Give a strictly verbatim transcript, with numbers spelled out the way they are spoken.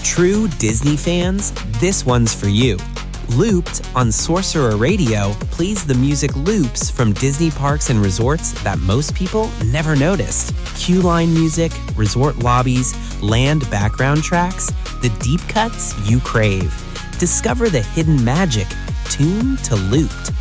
True Disney fans, this one's for you. Looped on Sorcerer Radio plays the music loops from Disney parks and resorts that most people never noticed. Queue line music, resort lobbies, land background tracks, the deep cuts you crave. Discover the hidden magic tuned to Looped.